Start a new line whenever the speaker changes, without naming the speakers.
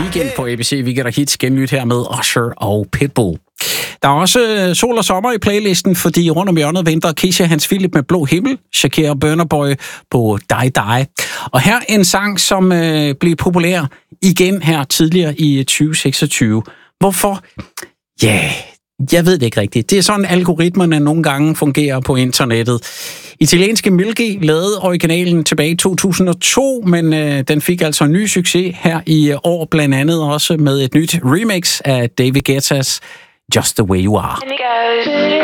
Weekend på ABC Weekend og Hits genlyt her med Usher og Pitbull. Der er også sol og sommer i playlisten, fordi rundt om hjørnet venter Kesha Hans Philip med Blå Himmel, Shakira og Burna Boy på Die Die. Og her en sang, som blev populær igen her tidligere i 2026. Hvorfor? Ja, jeg ved det ikke rigtigt. Det er sådan, algoritmerne nogle gange fungerer på internettet. Italienske Milky lavede originalen tilbage i 2002, men den fik altså en ny succes her i år, blandt andet også med et nyt remix af David Guettas Just the Way You Are.